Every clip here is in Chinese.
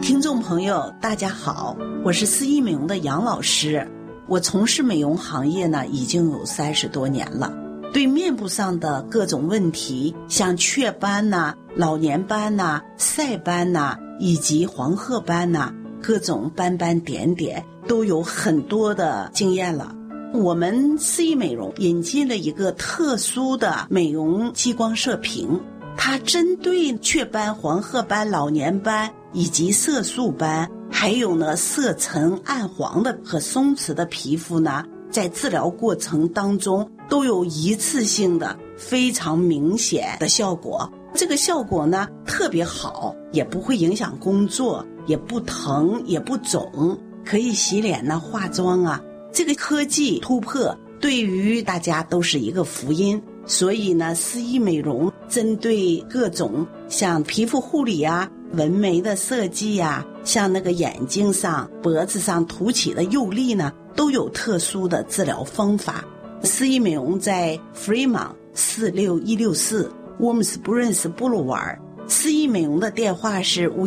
听众朋友大家好，我是思怡美容的杨老师。我从事美容行业呢已经有30多年了，对面部上的各种问题，像雀斑呐、老年斑呐、晒斑呐，以及黄褐斑呐，各种斑斑点点都有很多的经验了。我们思怡美容引进了一个特殊的美容激光射频，它针对雀斑、黄褐斑、老年斑以及色素斑，还有呢色沉暗黄的和松弛的皮肤呢，在治疗过程当中都有一次性的非常明显的效果。这个效果呢特别好，也不会影响工作，也不疼也不肿，可以洗脸呢化妆啊。这个科技突破对于大家都是一个福音，所以呢思怡美容针对各种像皮肤护理啊、纹眉的设计啊，像那个眼睛上、脖子上凸起的釉粒呢，都有特殊的治疗方法。思怡美容在 Fremont 46164 Wormsbruns Boulevard， 思怡美容的电话是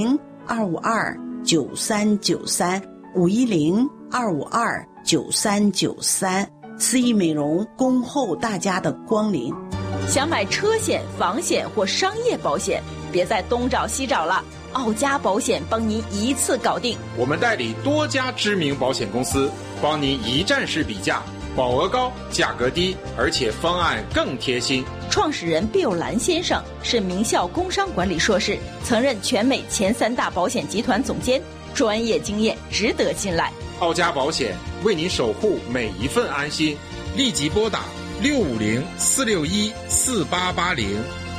510-252-9393 510-252-9393。思怡美容恭候大家的光临。 想买车险、房险或商业保险，别再东找西找了，奥家保险帮您一次搞定。 我们代理多家知名保险公司，帮您一站式比价，保额高，价格低，而且方案更贴心。 创始人毕友兰先生是名校工商管理硕士，曾任全美前3大保险集团总监，专业经验值得信赖。 奥家保险为您守护每一份安心，立即拨打650-461-4880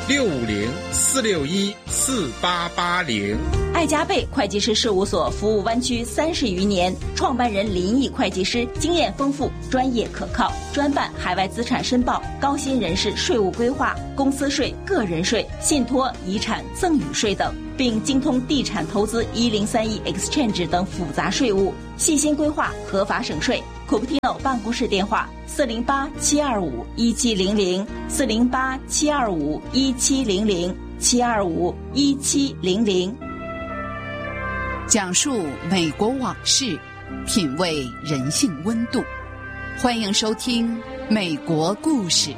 650-461-4880。 爱家贝会计师事务所服务湾区30余年，创办人林毅会计师经验丰富，专业可靠，专办海外资产申报、高薪人士税务规划、公司税、个人税、信托、遗产赠与税等，并精通地产投资1031 Exchange 等复杂税务，细心规划合法省税。Cupertino 办公室电话408-725-1700 408-725-1700 725-1700。 讲述美国往事，品味人性温度。欢迎收听《美国故事》。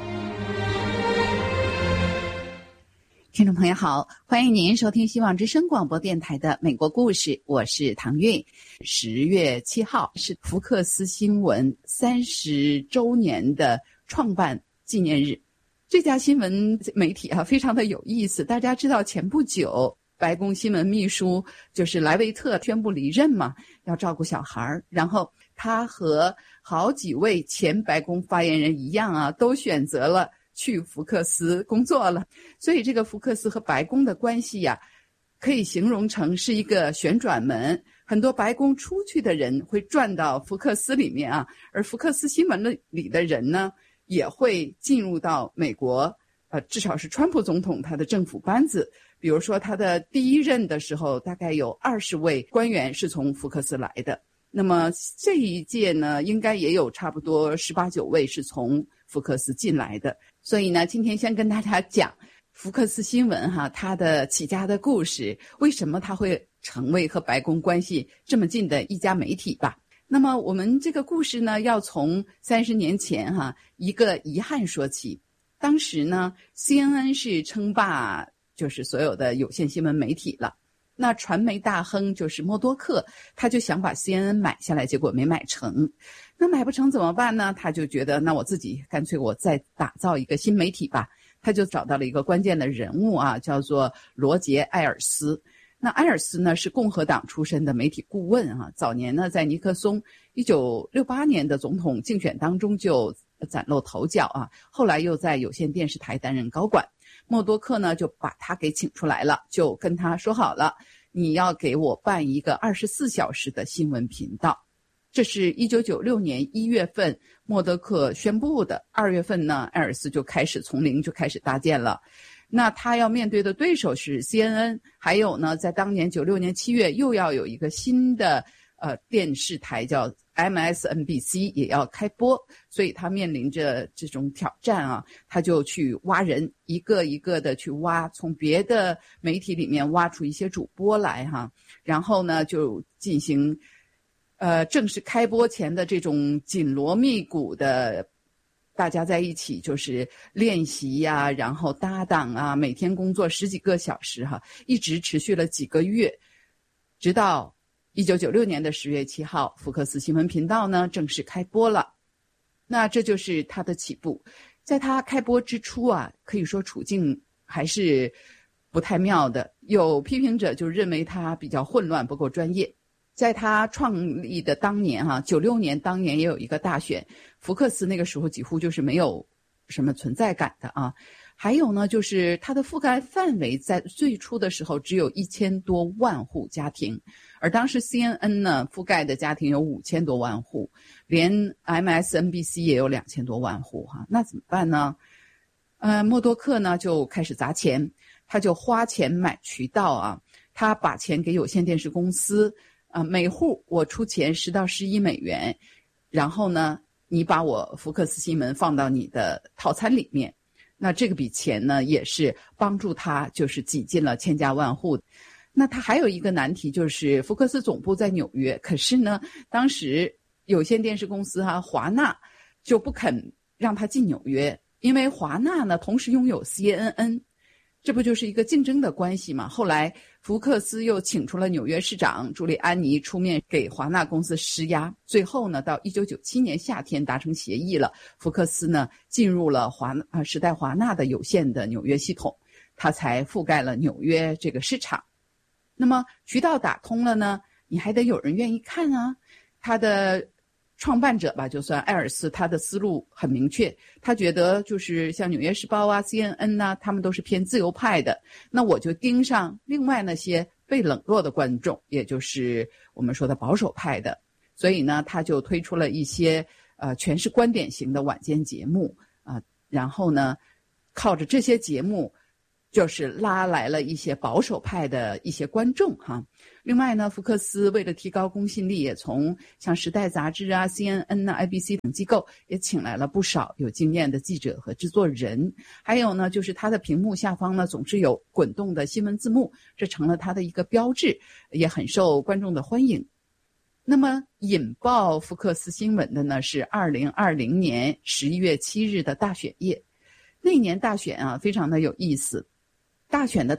听众朋友好，欢迎您收听希望之声广播电台的《美国故事》，我是唐韵。10月7号是福克斯新闻30周年的创办纪念日。这家新闻媒体非常的有意思。大家知道前不久白宫新闻秘书就是莱维特宣布离任嘛，要照顾小孩，然后他和好几位前白宫发言人一样都选择了去福克斯工作了。所以这个福克斯和白宫的关系可以形容成是一个旋转门，很多白宫出去的人会转到福克斯里面而福克斯新闻里的人呢也会进入到美国至少是川普总统他的政府班子。比如说他的第一任的时候，大概有20位官员是从福克斯来的。那么这一届呢，应该也有差不多18、19位是从福克斯进来的。所以呢，今天先跟大家讲福克斯新闻它的起家的故事，为什么它会成为和白宫关系这么近的一家媒体吧。那么我们这个故事呢，要从30年前一个遗憾说起。当时呢 CNN 是称霸就是所有的有线新闻媒体了。那传媒大亨就是默多克，他就想把 CNN 买下来，结果没买成。那买不成怎么办呢？他就觉得那我自己干脆我再打造一个新媒体吧。他就找到了一个关键的人物叫做罗杰·埃尔斯。那埃尔斯呢是共和党出身的媒体顾问早年呢在尼克松1968年的总统竞选当中就崭露头角后来又在有线电视台担任高管。默多克呢就把他给请出来了，就跟他说好了，你要给我办一个24小时的新闻频道。这是1996年1月份默多克宣布的。2月份呢，埃尔斯就开始从零就开始搭建了。那他要面对的对手是 CNN， 还有呢，在当年96年7月又要有一个新的电视台叫 MSNBC 也要开播，所以他面临着这种挑战啊，他就去挖人，一个一个的去挖，从别的媒体里面挖出一些主播来哈，然后呢就进行正式开播前的这种紧锣密鼓的大家在一起就是练习呀，然后搭档啊，每天工作10几个小时哈，一直持续了几个月，直到1996年的10月7号，福克斯新闻频道呢正式开播了。那这就是它的起步。在它开播之初啊，可以说处境还是不太妙的，有批评者就认为它比较混乱，不够专业。在他创立的当年96年当年也有一个大选，福克斯那个时候几乎就是没有什么存在感的啊。还有呢，就是它的覆盖范围在最初的时候只有1000多万户家庭，而当时 CNN 呢覆盖的家庭有5000多万户，连 MSNBC 也有2000多万户哈。那怎么办呢？默多克呢就开始砸钱，他就花钱买渠道啊，他把钱给有线电视公司。每户我出钱10到11美元，然后呢，你把我福克斯新闻放到你的套餐里面，那这个笔钱呢，也是帮助他就是挤进了千家万户。那他还有一个难题，就是福克斯总部在纽约，可是呢，当时有线电视公司华纳就不肯让他进纽约，因为华纳呢同时拥有 CNN。这不就是一个竞争的关系吗？后来福克斯又请出了纽约市长朱利安尼出面给华纳公司施压，最后呢到1997年夏天达成协议了，福克斯呢进入了时代华纳的有线的纽约系统，它才覆盖了纽约这个市场。那么渠道打通了呢，你还得有人愿意看啊。他的创办者吧，就算艾尔斯，他的思路很明确，他觉得就是像纽约时报啊 CNN 啊，他们都是偏自由派的，那我就盯上另外那些被冷落的观众，也就是我们说的保守派的。所以呢，他就推出了一些全是观点型的晚间节目然后呢靠着这些节目就是拉来了一些保守派的一些观众哈。另外呢，福克斯为了提高公信力，也从像时代杂志啊 CNN 啊 IBC 等机构也请来了不少有经验的记者和制作人。还有呢，就是他的屏幕下方呢总是有滚动的新闻字幕，这成了他的一个标志，也很受观众的欢迎。那么引爆福克斯新闻的呢是2020年11月7日的大选夜。那年大选非常的有意思。大选的